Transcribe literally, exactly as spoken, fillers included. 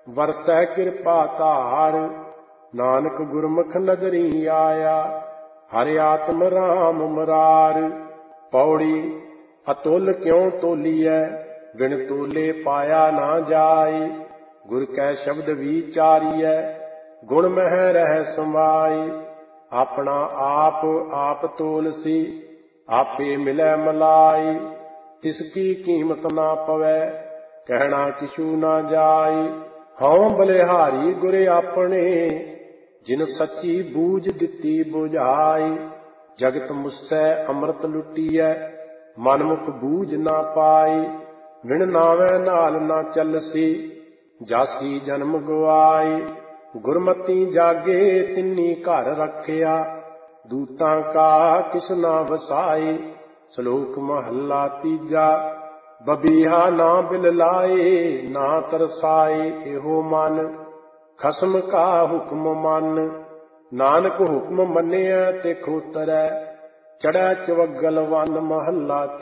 ਵਰਸੈ ਕਿਰਪਾ ਧਾਰ। ਨਾਨਕ ਗੁਰਮੁਖ ਨਦਰੀ ਆਇਆ, ਹਰਿ ਆਤਮ ਰਾਮ ਮੁਰਾਰ। ਪੌੜੀ ਅਤੁਲ ਕਿਉ ਤੋਲੀਐ, ਬਿਨ ਤੋਲੇ ਪਾਇਆ ਨਾ ਜਾਏ। ਗੁਰ ਕੈ ਸ਼ਬਦ ਵਿਚਾਰੀਐ, ਗੁਣ ਮਹਿ ਰਹਿ ਸਮਾਏ। ਆਪਣਾ ਆਪ ਆਪ ਤੋਲਸੀ, ਆਪੇ ਮਿਲੈ ਮਲਾਈ। ਤਿਸ ਕੀ ਕੀਮਤ ਨਾ ਪਵੈ, ਕਹਿਣਾ ਕਿਛੂ ਨਾ ਜਾਏ। ਹਉ ਬਲਿਹਾਰੀ ਗੁਰ ਆਪਣੇ, ਜਿਨ ਸੱਚੀ ਬੂਝ ਦਿੱਤੀ ਬੁਝਾਈ। ਜਗਤ ਮੁਸੈ ਅੰਮ੍ਰਿਤ ਲੁਟੀਐ, ਮਨਮੁਖ ਬੂਝ ਨਾ ਪਾਈ। ਬਿਨ ਨਾਵੈ ਨਾਲ ਨਾ ਚੱਲਸੀ, ਜਾਸੀ ਜਨਮ ਗਵਾਈ। ਗੁਰਮਤੀ ਜਾਗੇ ਤਿੰਨੀ ਘਰ ਰੱਖਿਆ, ਦੂਤਾਂ ਕਾ ਕਿਸ ਨਾ ਵਸਾਈ। ਸ਼ਲੋਕ ਮਹੱਲਾ ਤੀਜਾ। ਬਬੀਹਾ ਨਾ ਬਿਲ ਲਾਏ, ਨਾ ਤਰਸਾਏ ਇਹੋ ਮਨ। ਖਸਮ ਕਾ ਹੁਕਮ ਮੰਨ, ਨਾਨਕ ਹੁਕਮ ਮੰਨਿਐ ਤੇ ਖੋਤਰੈ। ਚੜ੍ਹੈ ਚਵੱਗਲ ਵਨ ਮਹੱਲਾ